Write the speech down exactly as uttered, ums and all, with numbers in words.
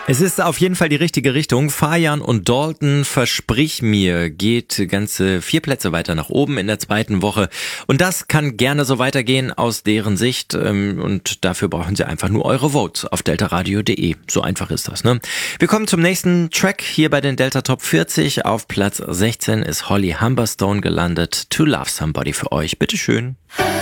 Es ist auf jeden Fall die richtige Richtung. Fajan und Dalton, Versprich mir, geht ganze vier Plätze weiter nach oben in der zweiten Woche. Und das kann gerne so weitergehen aus deren Sicht. Und dafür brauchen sie einfach nur eure Votes auf deltaradio punkt de. So einfach ist das, ne? Wir kommen zum nächsten Track hier bei den Delta Top vierzig. Auf Platz sechzehn ist Holly Humberstone gelandet. To Love Somebody für euch. Bitteschön.